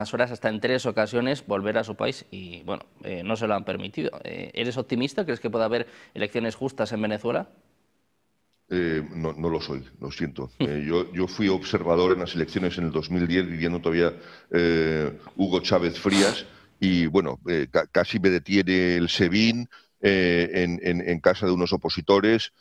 horas, hasta en 3 ocasiones, volver a su país y, bueno, no se lo han permitido. ¿Eres optimista? ¿Crees que puede haber elecciones justas en Venezuela? No lo soy, lo siento. Yo fui observador en las elecciones en el 2010, viviendo todavía Hugo Chávez Frías, y bueno, casi me detiene el SEBIN en casa de unos opositores.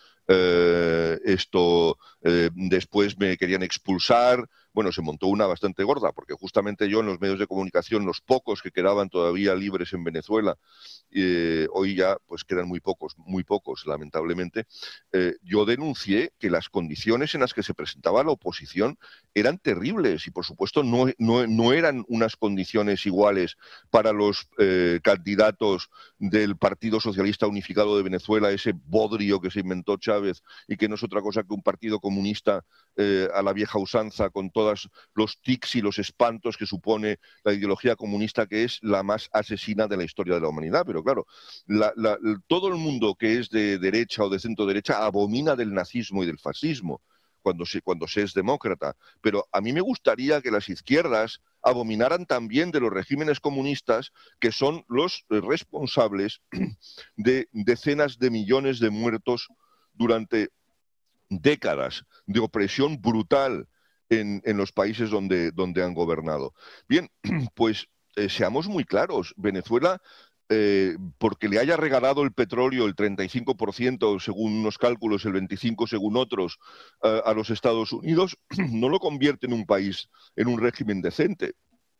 Después me querían expulsar. Bueno, se montó una bastante gorda, porque justamente yo en los medios de comunicación, los pocos que quedaban todavía libres en Venezuela, hoy ya pues quedan muy pocos, lamentablemente. Yo denuncié que las condiciones en las que se presentaba la oposición eran terribles y, por supuesto, no eran unas condiciones iguales para los candidatos del Partido Socialista Unificado de Venezuela, ese bodrio que se inventó Chávez y que no es otra cosa que un partido comunista a la vieja usanza, con todos los tics y los espantos que supone la ideología comunista, que es la más asesina de la historia de la humanidad. Pero claro, todo el mundo que es de derecha o de centro derecha abomina del nazismo y del fascismo cuando se es demócrata. Pero a mí me gustaría que las izquierdas abominaran también de los regímenes comunistas, que son los responsables de decenas de millones de muertos durante décadas de opresión brutal en los países donde han gobernado. Bien, pues seamos muy claros, Venezuela, porque le haya regalado el petróleo el 35%, según unos cálculos, el 25% según otros, a los Estados Unidos, no lo convierte en un país, en un régimen decente.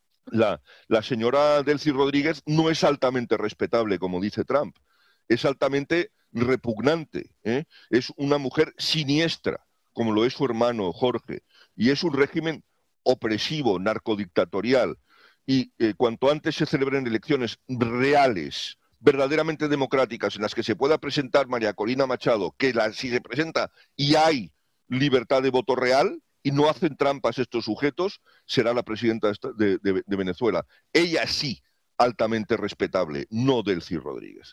La señora Delcy Rodríguez no es altamente respetable, como dice Trump, es altamente repugnante, ¿eh? Es una mujer siniestra, como lo es su hermano Jorge, y es un régimen opresivo, narcodictatorial. Y cuanto antes se celebren elecciones reales, verdaderamente democráticas, en las que se pueda presentar María Corina Machado, si se presenta y hay libertad de voto real y no hacen trampas estos sujetos, será la presidenta de Venezuela. Ella sí, altamente respetable, no Delcy Rodríguez.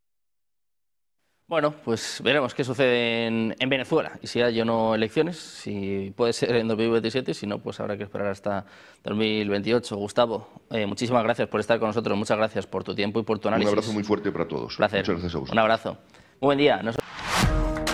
Bueno, pues veremos qué sucede en Venezuela y si hay o no elecciones, si puede ser en 2027, si no, pues habrá que esperar hasta 2028. Gustavo, muchísimas gracias por estar con nosotros, muchas gracias por tu tiempo y por tu análisis. Un abrazo muy fuerte para todos. Placer. Muchas gracias a vosotros. Un abrazo. Muy buen día.